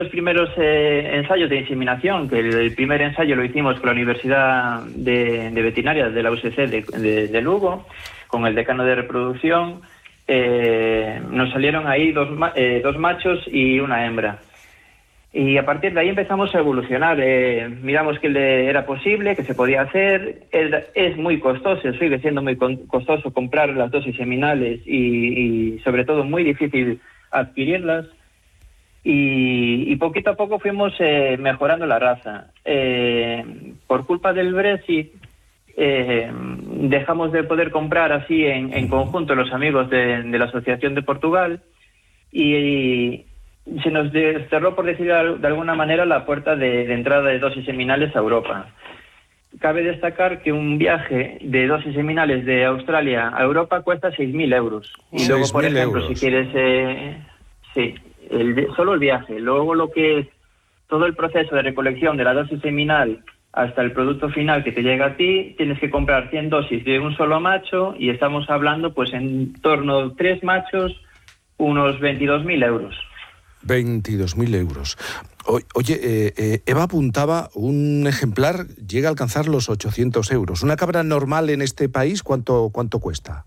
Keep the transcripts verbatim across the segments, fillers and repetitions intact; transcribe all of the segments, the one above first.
los primeros eh, ensayos de inseminación, que el, el primer ensayo lo hicimos con la Universidad de, de Veterinaria de la U C C de, de, de Lugo, con el decano de reproducción. Eh, nos salieron ahí dos, eh, dos machos y una hembra. Y a partir de ahí empezamos a evolucionar. Eh, miramos que le era posible, que se podía hacer. Es, es muy costoso, sigue siendo muy con, costoso comprar las dosis seminales y, y sobre todo muy difícil adquirirlas. Y, y poquito a poco fuimos eh, mejorando la raza. Eh, por culpa del Brexit eh, dejamos de poder comprar así en, en conjunto los amigos de, de la Asociación de Portugal y... y se nos cerró, por decir de alguna manera, la puerta de, de entrada de dosis seminales a Europa. Cabe destacar que un viaje de dosis seminales de Australia a Europa cuesta seis mil euros. Y luego, por ejemplo, euros. si quieres... Eh, sí, el, solo el viaje. Luego lo que es todo el proceso de recolección de la dosis seminal hasta el producto final que te llega a ti, tienes que comprar cien dosis de un solo macho y estamos hablando pues en torno a tres machos, unos veintidós mil euros. veintidós mil euros. O, oye, eh, eh, Eva apuntaba, un ejemplar llega a alcanzar los ochocientos euros. ¿Una cabra normal en este país cuánto, cuánto cuesta?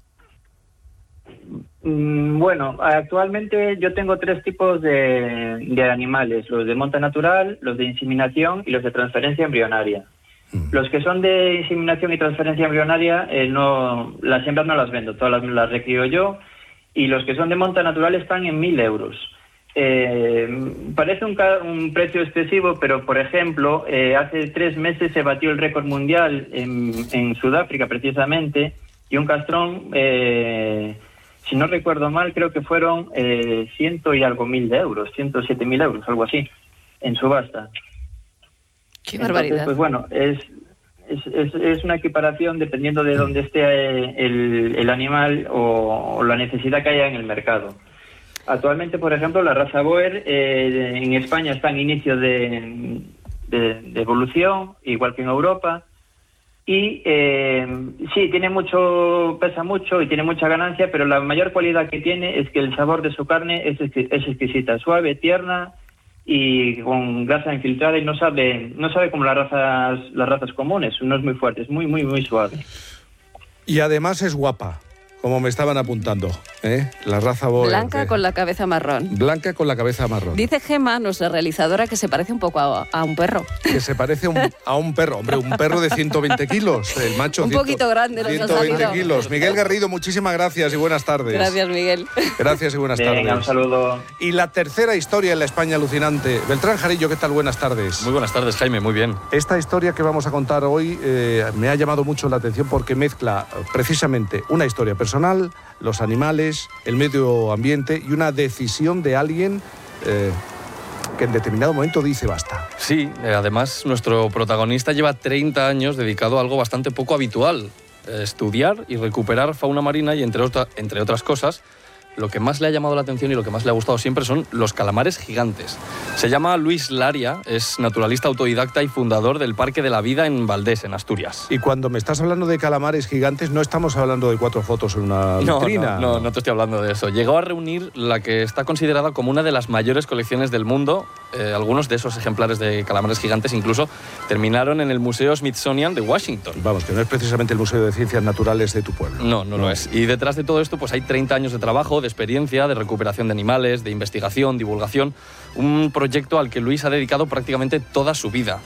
Mm, bueno, actualmente yo tengo tres tipos de, de animales, los de monta natural, los de inseminación y los de transferencia embrionaria. Mm. Los que son de inseminación y transferencia embrionaria, eh, no, las hembras no las vendo, todas las, las recrío yo, y los que son de monta natural están en mil euros. Eh, parece un, un precio excesivo, pero por ejemplo, eh, hace tres meses se batió el récord mundial en, en Sudáfrica precisamente, y un castrón, eh, si no recuerdo mal, creo que fueron eh, ciento y algo mil de euros, ciento siete mil euros, algo así, en subasta. ¡Qué barbaridad! Entonces, pues bueno, es, es, es, es una equiparación dependiendo de dónde esté el, el animal o, o la necesidad que haya en el mercado. Actualmente, por ejemplo, la raza Boer eh, en España está en inicio de, de, de evolución, igual que en Europa. Y eh, sí, tiene mucho, pesa mucho y tiene mucha ganancia, pero la mayor cualidad que tiene es que el sabor de su carne es, es exquisita, suave, tierna y con grasa infiltrada, y no sabe, no sabe como las razas, las razas comunes, no es muy fuerte, es muy, muy, muy suave. Y además es guapa, como me estaban apuntando, ¿eh? La raza Boer. Blanca ¿eh? con la cabeza marrón. Blanca con la cabeza marrón. Dice Gema, nuestra realizadora, que se parece un poco a, a un perro. Que se parece un, a un perro. Hombre, un perro de ciento veinte kilos. El macho un ciento, poquito grande nos ciento veinte ha salido. kilos. Miguel Garrido, muchísimas gracias y buenas tardes. Gracias, Miguel. Gracias y buenas tardes. Venga, un saludo. Y la tercera historia en la España alucinante. Beltrán Jarillo, ¿qué tal? Buenas tardes. Muy buenas tardes, Jaime, muy bien. Esta historia que vamos a contar hoy eh, me ha llamado mucho la atención porque mezcla precisamente una historia personal, los animales, el medio ambiente y una decisión de alguien eh, que en determinado momento dice basta. Sí, eh, además nuestro protagonista lleva treinta años dedicado a algo bastante poco habitual, eh, estudiar y recuperar fauna marina y entre, otra, entre otras cosas, lo que más le ha llamado la atención y lo que más le ha gustado siempre son los calamares gigantes. Se llama Luis Laria, es naturalista autodidacta y fundador del Parque de la Vida en Valdés, en Asturias. Y cuando me estás hablando de calamares gigantes, no estamos hablando de cuatro fotos en una vitrina. No, no, no, no te estoy hablando de eso. Llegó a reunir la que está considerada como una de las mayores colecciones del mundo. Eh, algunos de esos ejemplares de calamares gigantes incluso terminaron en el Museo Smithsonian de Washington. Vamos, que no es precisamente el Museo de Ciencias Naturales de tu pueblo. No, no, no lo es. Y detrás de todo esto pues hay treinta años de trabajo, de experiencia, de recuperación de animales, de investigación, divulgación, un proyecto al que Luis ha dedicado prácticamente toda su vida.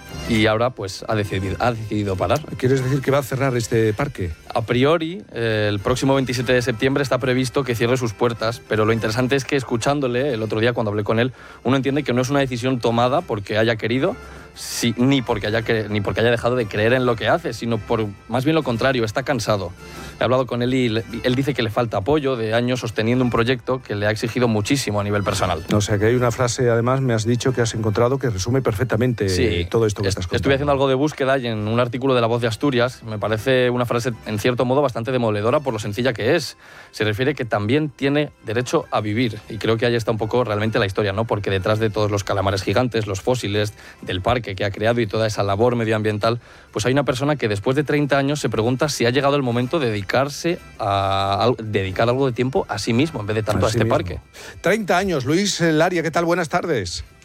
Y ahora pues ha decidido, ha decidido parar. ¿Quieres decir que va a cerrar este parque? A priori, eh, el próximo veintisiete de septiembre está previsto que cierre sus puertas, pero lo interesante es que escuchándole el otro día cuando hablé con él, uno entiende que no es una decisión tomada porque haya querido, sí, ni, porque haya, ni porque haya dejado de creer en lo que hace, sino por más bien lo contrario, está cansado. He hablado con él y le, él dice que le falta apoyo de años sosteniendo un proyecto que le ha exigido muchísimo a nivel personal. O sea, que hay una frase, además, me has dicho que has encontrado que resume perfectamente sí, todo esto que estás contando. Estuve haciendo algo de búsqueda y en un artículo de La Voz de Asturias me parece una frase, en cierto modo, bastante demoledora por lo sencilla que es. Se refiere que también tiene derecho a vivir. Y creo que ahí está un poco realmente la historia, ¿no? Porque detrás de todos los calamares gigantes, los fósiles, del parque que ha creado y toda esa labor medioambiental, pues hay una persona que después de treinta años se pregunta si ha llegado el momento de dedicarse a, a dedicar algo de tiempo a sí mismo en vez de tanto a, a sí este mismo. Parque. treinta años, Luis Laria, ¿qué tal? Buenas tardes.